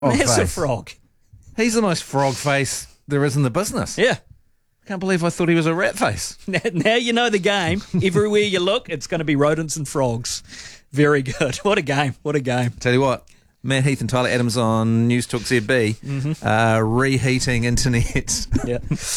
Massive face. frog. He's the most frog face there is in the business. Yeah. I can't believe I thought he was a rat face. Now you know the game. Everywhere you look, it's going to be rodents and frogs. Very good. What a game. What a game. Tell you what, Matt Heath and Tyler Adams on News Talk ZB reheating internet Yeah.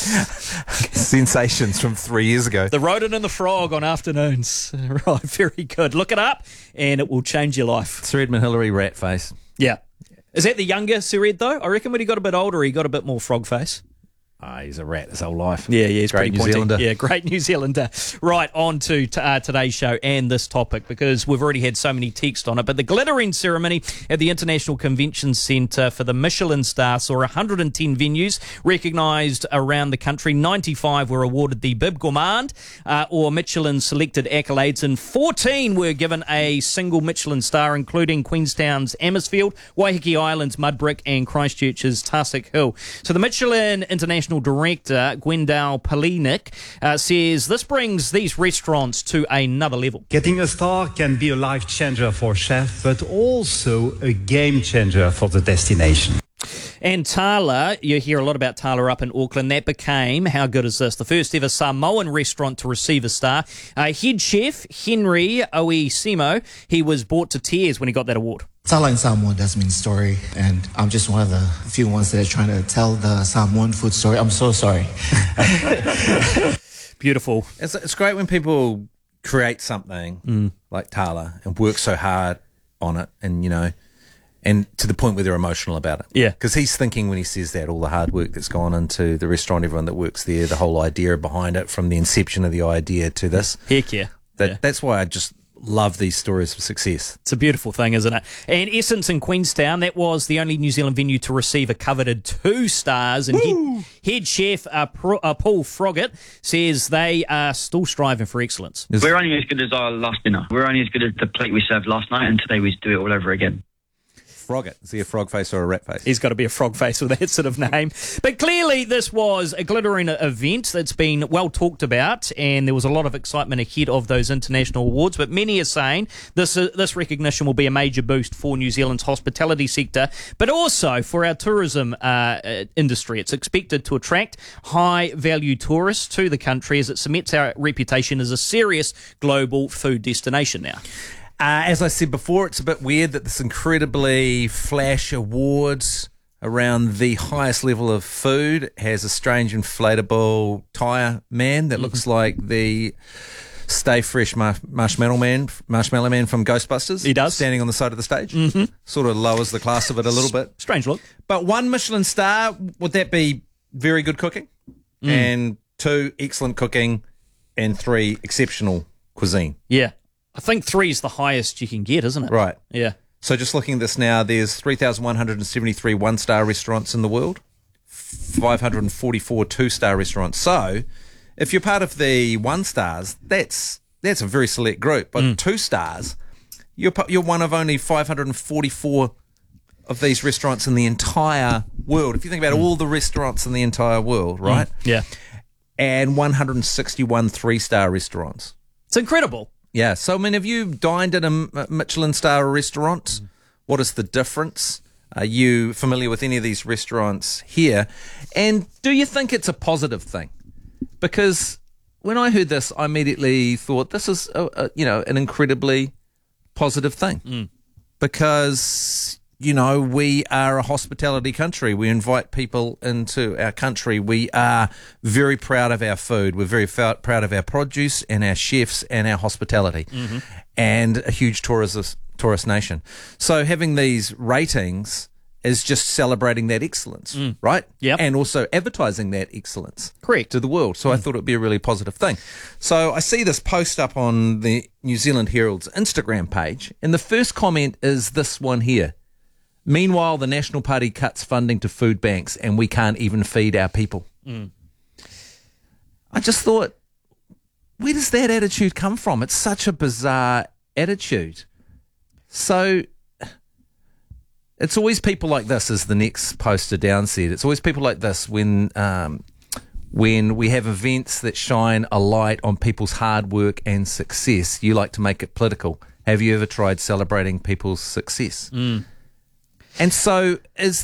sensations from 3 years ago. The rodent and the frog on afternoons. Right, very good. Look it up and it will change your life. Sir Edmund Hillary, rat face. Yeah. Is that the younger Sir Ed, though? I reckon when he got a bit older, he got a bit more frog face. He's a rat his whole life. Yeah, he's Great pretty New pointy. Zealander. Yeah, great New Zealander. Right, on to today's show and this topic, because we've already had so many texts on it. But the glittering ceremony at the International Convention Centre for the Michelin Star saw 110 venues recognised around the country. 95 were awarded the Bib Gourmand or Michelin selected accolades, and 14 were given a single Michelin star, including Queenstown's Amersfield, Waiheke Island's Mudbrick, and Christchurch's Tarsick Hill. So the Michelin International Director, Gwendal Polinik, says this brings these restaurants to another level. Getting a star can be a life changer for chef, but also a game changer for the destination. And Tala, you hear a lot about Tala up in Auckland. That became, how good is this, the first ever Samoan restaurant to receive a star. Head chef Henry Oisimo, he was brought to tears when he got that award. Tala in Samoan does mean story, and I'm just one of the few ones that are trying to tell the Samoan food story. I'm so sorry. Beautiful. It's great when people create something like Tala and work so hard on it, and and to the point where they're emotional about it. Yeah. Because he's thinking when he says that, all the hard work that's gone into the restaurant, everyone that works there, the whole idea behind it, from the inception of the idea to this. Heck yeah. That's why I just love these stories of success. It's a beautiful thing, isn't it? And Essence in Queenstown, that was the only New Zealand venue to receive a coveted 2 stars. And head chef Paul Froggatt says they are still striving for excellence. We're only as good as our last dinner. We're only as good as the plate we served last night, and today we do it all over again. Froggatt. Is he a frog face or a rat face? He's got to be a frog face with that sort of name. But clearly this was a glittering event that's been well talked about, and there was a lot of excitement ahead of those international awards. But many are saying this recognition will be a major boost for New Zealand's hospitality sector, but also for our tourism industry. It's expected to attract high-value tourists to the country as it cements our reputation as a serious global food destination now. As I said before, it's a bit weird that this incredibly flash awards around the highest level of food has a strange inflatable tyre man that looks like the Stay Fresh Marshmallow Man from Ghostbusters. He does. Standing on the side of the stage. Sort of lowers the class of it a little bit. Strange look. But 1 Michelin star, would that be very good cooking? And 2, excellent cooking, and 3, exceptional cuisine. Yeah. I think 3 is the highest you can get, isn't it? Right. Yeah. So just looking at this now, there's 3,173 one-star restaurants in the world, 544 two-star restaurants. So if you're part of the 1 stars, that's a very select group. But 2 stars, you're one of only 544 of these restaurants in the entire world. If you think about all the restaurants in the entire world, right? Yeah. And 161 3-star restaurants. It's incredible. Yeah, so I mean, have you dined at a Michelin star restaurant? What is the difference? Are you familiar with any of these restaurants here? And do you think it's a positive thing? Because when I heard this, I immediately thought this is, an incredibly positive thing. Because, we are a hospitality country. We invite people into our country. We are very proud of our food. We're very proud of our produce and our chefs and our hospitality, and a huge tourist nation. So having these ratings is just celebrating that excellence, right? Yep. And also advertising that excellence Correct. to the world. So I thought it would be a really positive thing. So I see this post up on the New Zealand Herald's Instagram page, and the first comment is this one here. Meanwhile, the National Party cuts funding to food banks and we can't even feed our people. I just thought, where does that attitude come from? It's such a bizarre attitude. So it's always people like this, as the next poster down said. It's always people like this when we have events that shine a light on people's hard work and success. You like to make it political. Have you ever tried celebrating people's success? And so is